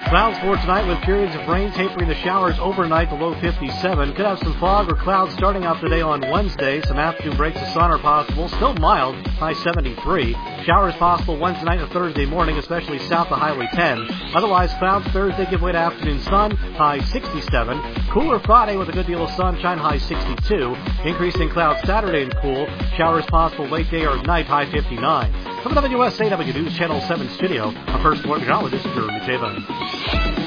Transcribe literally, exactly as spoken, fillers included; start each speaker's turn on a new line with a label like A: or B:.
A: Clouds for tonight with periods of rain tapering the showers overnight, the low fifty-seven. Could have some fog or clouds starting out today on Wednesday. Some afternoon breaks of sun are possible. Still mild, high seventy-three. Showers possible Wednesday night and Thursday morning, especially south of Highway ten. Otherwise, clouds Thursday give way to afternoon sun, high sixty-seven. Cooler Friday with a good deal of sunshine, high sixty-two. Increasing clouds Saturday and cool. Showers possible late day or night, high fifty-nine. From the W S A W News Channel seven studio, our first meteorologist, Drew Muteva.